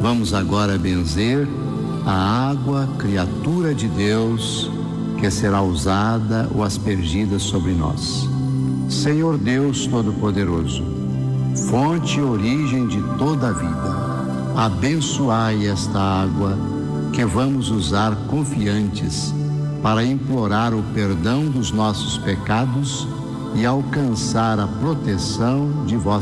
Vamos agora benzer a água, criatura de Deus, que será usada ou aspergida sobre nós. Senhor Deus Todo-Poderoso, fonte e origem de toda a vida, abençoai esta água que vamos usar confiantes para implorar o perdão dos nossos pecados e alcançar a proteção de vossa